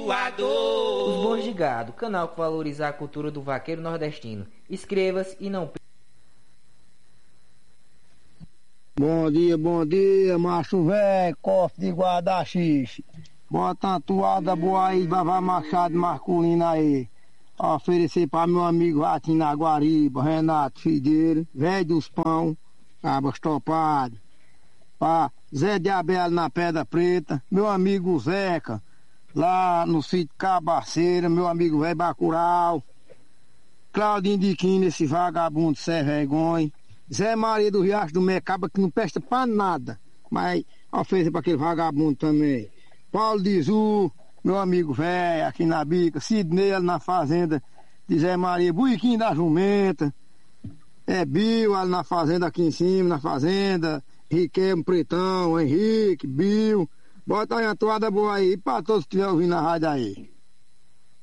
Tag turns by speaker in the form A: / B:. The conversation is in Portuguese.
A: Voador.
B: Os Bons de Gado, canal que valoriza a cultura do vaqueiro nordestino. Inscreva-se e não perca.
C: Bom dia, macho velho, cofre de guarda-xixe. Bota uma toada boa aí, Vavá Machado masculino aí. Oferecer para meu amigo Ratinho na Guariba, Renato Fideiro, velho dos pão, cabas topado. Para Zé de Abel na Pedra Preta, meu amigo Zeca, lá no sítio Cabaceira, meu amigo velho Bacurau. Claudinho de Quina, esse vagabundo sem vergonha. Zé Maria do Riacho do Mecaba, que não presta pra nada, mas oferecer para aquele vagabundo também. Paulo de Zu, meu amigo velho, aqui na bica. Sidney, ali na fazenda de Zé Maria. Buiquinho da Jumenta. Bill, ali na fazenda, aqui em cima, na fazenda. Riquelme, Pretão, Henrique, Bill. Bota aí uma toada boa aí, pra todos que estiverem ouvindo a rádio aí.